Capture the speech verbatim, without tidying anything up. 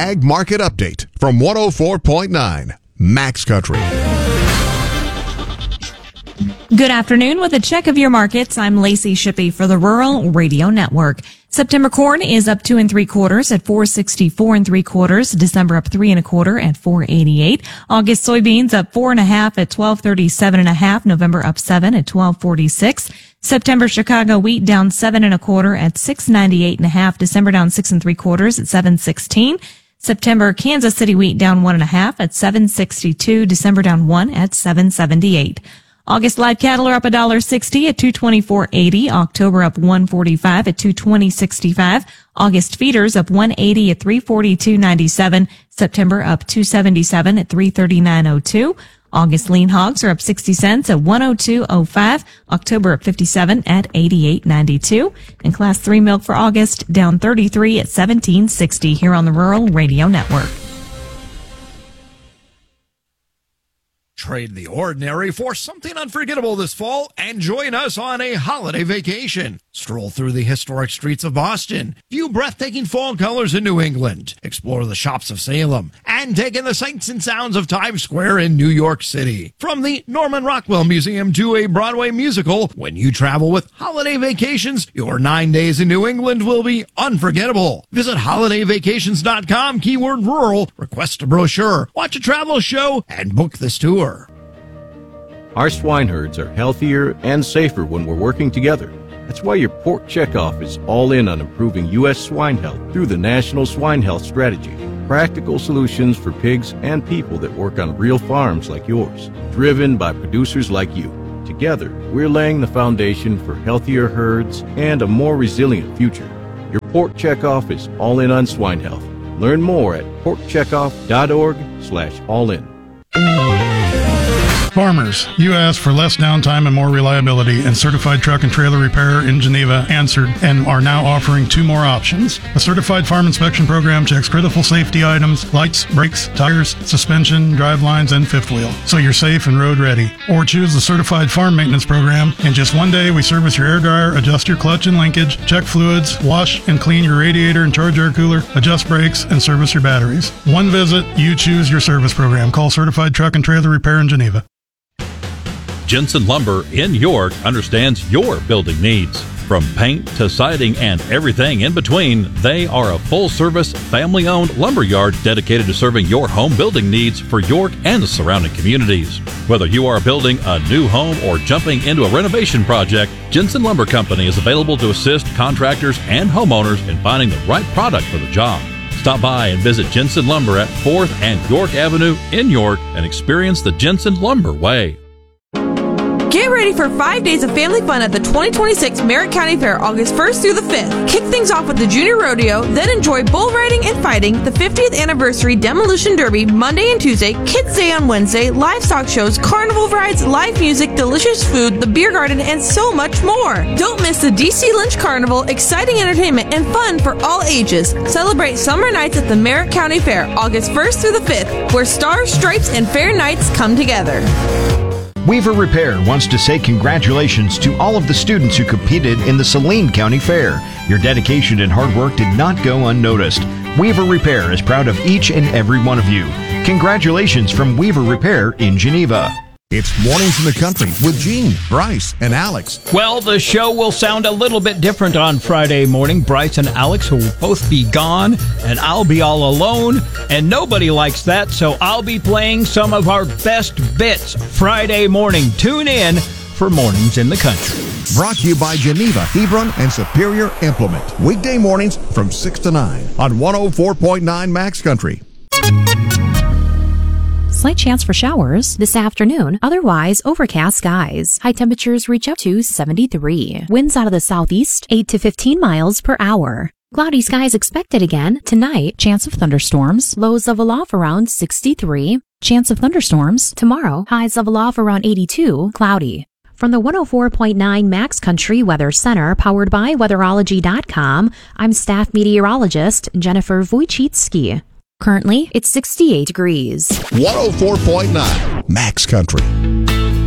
Ag Market Update from one oh four point nine Max Country. Good afternoon. With a check of your markets, I'm Lacey Shippey for the Rural Radio Network. September corn is up two and three quarters at four sixty-four and three quarters. December up three and a quarter at four eighty-eight. August soybeans up four and a half at twelve thirty-seven and a half. November up seven at twelve forty-six. September Chicago wheat down seven and a quarter at six ninety-eight and a half. December down six and three quarters at seven sixteen. September Kansas City wheat down one and a half at seven sixty-two. December down one at seven seventy-eight. August live cattle are up one dollar sixty at two twenty-four eighty. October up one forty-five at two twenty sixty-five. August feeders up one eighty at three forty-two ninety-seven. September up two seventy-seven at three thirty-nine oh two. August lean hogs are up sixty cents at one oh two oh five. October up fifty-seven at eighty-eight ninety-two. And class three milk for August down thirty-three at seventeen sixty here on the Rural Radio Network. Trade the ordinary for something unforgettable this fall and join us on a holiday vacation. Stroll through the historic streets of Boston, view breathtaking fall colors in New England, explore the shops of Salem, and take in the sights and sounds of Times Square in New York City. From the Norman Rockwell Museum to a Broadway musical, when you travel with Holiday Vacations, your nine days in New England will be unforgettable. Visit holiday vacations dot com, keyword rural, request a brochure, watch a travel show, and book this tour. Our swine herds are healthier and safer when we're working together. That's why your Pork Checkoff is all in on improving U S swine health through the National Swine Health Strategy. Practical solutions for pigs and people that work on real farms like yours, driven by producers like you. Together, we're laying the foundation for healthier herds and a more resilient future. Your Pork Checkoff is all in on swine health. Learn more at pork checkoff dot org slash all in. Farmers, you asked for less downtime and more reliability, and Certified Truck and Trailer Repair in Geneva answered and are now offering two more options. The Certified Farm Inspection Program checks critical safety items, lights, brakes, tires, suspension, drive lines, and fifth wheel, so you're safe and road ready. Or choose the Certified Farm Maintenance Program. In just one day, we service your air dryer, adjust your clutch and linkage, check fluids, wash and clean your radiator and charge air cooler, adjust brakes, and service your batteries. One visit, you choose your service program. Call Certified Truck and Trailer Repair in Geneva. Jensen Lumber in York understands your building needs. From paint to siding and everything in between, they are a full-service, family-owned lumber yard dedicated to serving your home building needs for York and the surrounding communities. Whether you are building a new home or jumping into a renovation project, Jensen Lumber Company is available to assist contractors and homeowners in finding the right product for the job. Stop by and visit Jensen Lumber at fourth and York Avenue in York and experience the Jensen Lumber way. Get ready for five days of family fun at the twenty twenty-six Merritt County Fair, August first through the fifth. Kick things off with the Junior Rodeo, then enjoy bull riding and fighting, the fiftieth Anniversary Demolition Derby Monday and Tuesday, Kids Day on Wednesday, livestock shows, carnival rides, live music, delicious food, the beer garden, and so much more. Don't miss the D C Lynch Carnival, exciting entertainment and fun for all ages. Celebrate summer nights at the Merritt County Fair, August first through the fifth, where stars, stripes, and fair nights come together. Weaver Repair wants to say congratulations to all of the students who competed in the Saline County Fair. Your dedication and hard work did not go unnoticed. Weaver Repair is proud of each and every one of you. Congratulations from Weaver Repair in Geneva. It's Mornings in the Country with Gene, Bryce, and Alex. Well, the show will sound a little bit different on Friday morning. Bryce and Alex will both be gone, and I'll be all alone, and nobody likes that, so I'll be playing some of our best bits Friday morning. Tune in for Mornings in the Country. Brought to you by Geneva, Hebron, and Superior Implement. Weekday mornings from six to nine on one oh four point nine Max Country. Slight chance for showers this afternoon. Otherwise, overcast skies. High temperatures reach up to seventy-three. Winds out of the southeast, eight to fifteen miles per hour. Cloudy skies expected again tonight. Chance of thunderstorms. Lows level off around sixty-three. Chance of thunderstorms tomorrow. Highs level off around eighty-two. Cloudy. From the one oh four point nine Max Country Weather Center, powered by weatherology dot com, I'm staff meteorologist Jennifer Wojcicki. Currently, it's sixty-eight degrees. one oh four point nine Max Country.